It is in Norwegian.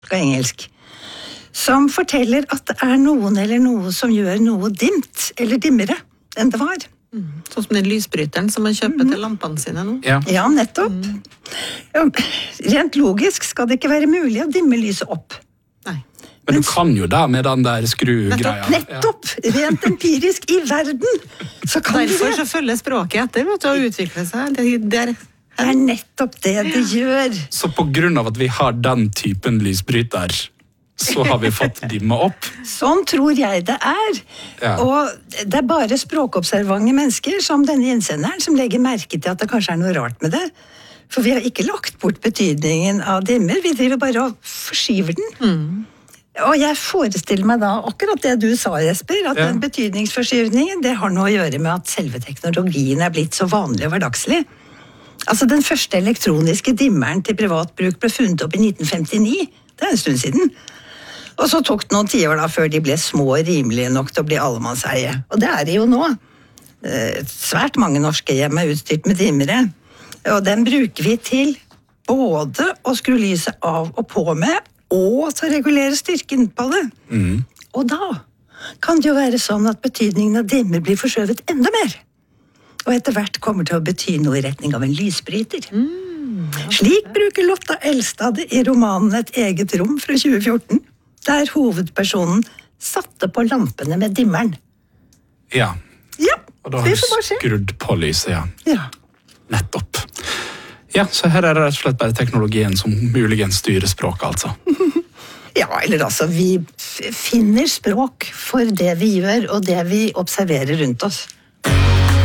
og engelsk, som forteller at det noen eller noe som gjør noe dimt, eller dimmere enn det var. Sånn som den lysbryteren som man kjøper til lampene sine nå. Ja, nettopp. Ja, rent logisk skal det ikke være mulig å dimme lyset opp. Nei. Men du kan jo det med den der skrugreia. Nettopp! Rent empirisk i verden, så kan du Derfor det. så følger språket etter, vet du, å utvikle seg. Det er Nettopp det gjør. Så på grunn av at vi har den typen lysbryter, så har vi fått dimme opp. Sånn tror jeg det er. Ja. Og det bare språkobservante mennesker som denne innsenderen som legger merke til at det kanskje noe rart med det. For vi har ikke lagt bort betydningen av dimmer, vi driver bare og forskyver den. Og jeg forestiller meg da akkurat det du sa, Jesper, at den betydningsforskyvningen, det har noe å gjøre med at selve teknologien blitt så vanlig og hverdagslig. Altså den første elektroniske dimmeren til privat bruk ble funnet opp i 1959, det en stund siden. Og så tok det noen tiår da før de ble små og rimelige nok til å bli allemannseie. Og det de jo nå. Svært mange norske hjem utstyrt med dimmere. Og den bruker vi til både å skru lyset av og på med, og til å regulere styrken på det. Og da kan det jo være sånn at betydningen av dimmer blir forskjøvet enda mer. Og etter hvert kommer til å bety noe i retning av en lysbryter. Slik bruker Lotta Elstad i romanen Et eget rom fra 2014, der hovedpersonen satte på lampene med dimmeren. Ja. Ja, Og da har vi du får bare se. skrudd på lyset, ja. Ja. Nettopp. Ja, så her det rett og slett bare teknologien som muligens styrer språket, altså. Ja, eller altså, vi finner språk for det vi gjør, og det vi observerer rundt oss.